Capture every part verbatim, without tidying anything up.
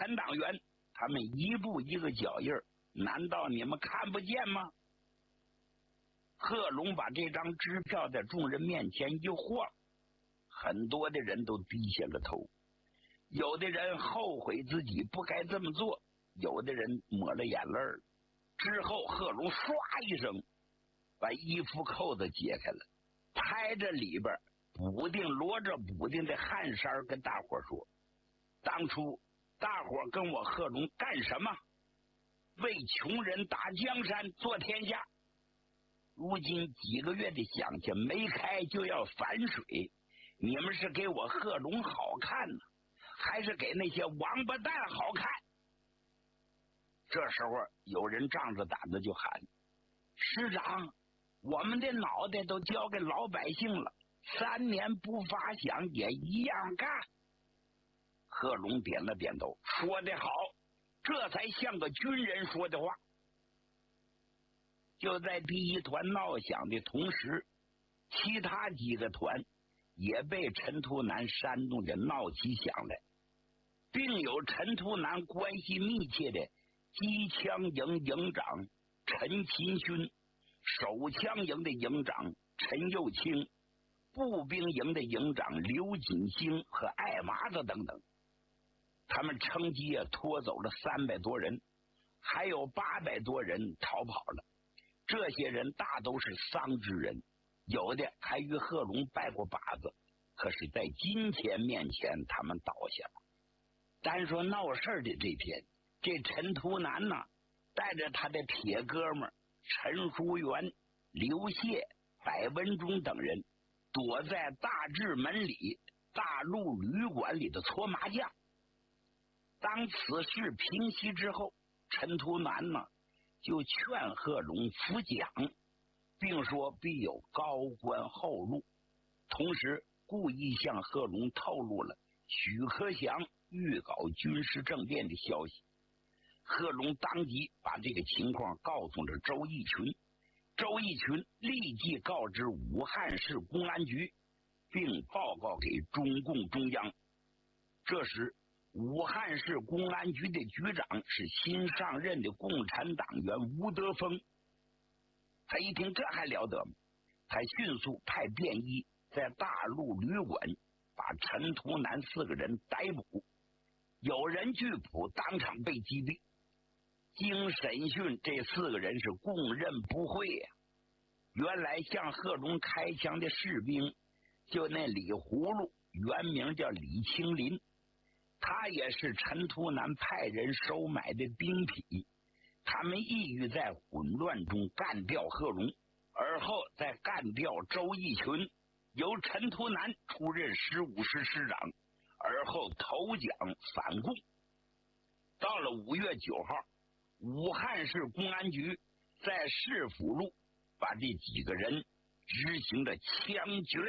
全党员，他们一步一个脚印，难道你们看不见吗？贺龙把这张支票在众人面前一晃，很多的人都低下了头，有的人后悔自己不该这么做，有的人抹了眼泪。之后贺龙唰一声把衣服扣子解开了，拍着里边补丁罗着补丁的汗衫跟大伙说，当初大伙跟我贺龙干什么？为穷人打江山做天下，如今几个月的饷钱没开就要反水，你们是给我贺龙好看呢，还是给那些王八蛋好看？这时候有人仗着胆子就喊，师长，我们的脑袋都交给老百姓了，三年不发饷也一样干。贺龙点了点头，说得好，这才像个军人说的话。就在第一团闹响的同时，其他几个团也被陈图南煽动的闹起响来，并有陈图南关系密切的机枪营营长陈勤勋、手枪营的营长陈幼清、步兵营的营长刘锦兴和艾麻子等等。他们乘机啊拖走了三百多人，还有八百多人逃跑了。这些人大都是丧之人，有的还与贺龙拜过把子，可是在金钱面前他们倒下了。单说闹事的这天，这陈图南呢，带着他的铁哥们陈书元、刘燮、白文忠等人，躲在大治门里大陆旅馆里的搓麻将。当此事平息之后，陈图南呢就劝贺龙服蒋，并说必有高官厚禄，同时故意向贺龙透露了许克祥预搞军事政变的消息。贺龙当即把这个情况告诉了周逸群，周逸群立即告知武汉市公安局，并报告给中共中央。这时武汉市公安局的局长是新上任的共产党员吴德峰，他一听这还了得吗？他迅速派便衣在大陆旅馆把陈图南四个人逮捕，有人拒捕，当场被击毙。经审讯，这四个人是供认不讳呀、啊。原来向贺龙开枪的士兵，就那李葫芦，原名叫李清林，他也是陈图南派人收买的兵痞。他们意欲在混乱中干掉贺龙，而后再干掉周逸群，由陈图南出任十五师师长，而后投蒋反共。到了五月九号，武汉市公安局在市府路把这几个人执行了枪决。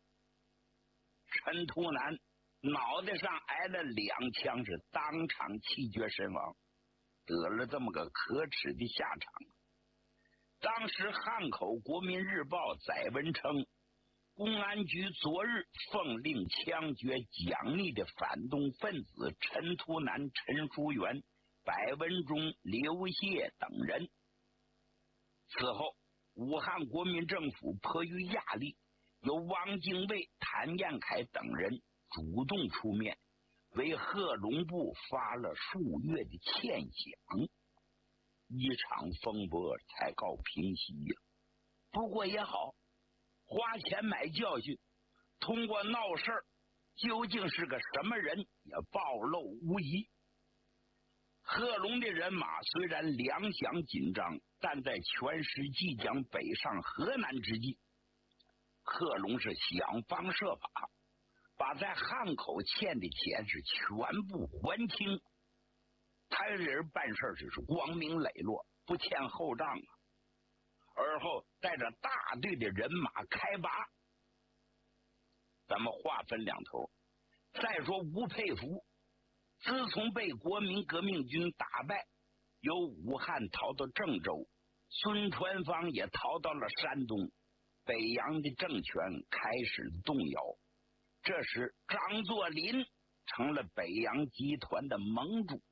陈图南脑袋上挨了两枪，是当场气绝身亡，得了这么个可耻的下场。当时汉口国民日报载文称，公安局昨日奉令枪决蒋逆的反动分子陈图南、陈书元、白文忠、刘燮等人。此后武汉国民政府迫于压力，由汪精卫、谭彦恺等人主动出面，为贺龙部发了数月的欠饷，一场风波才告平息呀。不过也好，花钱买教训，通过闹事儿，究竟是个什么人也暴露无遗。贺龙的人马虽然粮饷紧张，但在全师即将北上河南之际，贺龙是想方设法把在汉口欠的钱是全部还清。他这人办事就是光明磊落，不欠后账啊。而后带着大队的人马开拔。咱们话分两头，再说吴佩孚，自从被国民革命军打败，由武汉逃到郑州，孙传芳也逃到了山东，北洋的政权开始动摇。这时张作霖成了北洋集团的盟主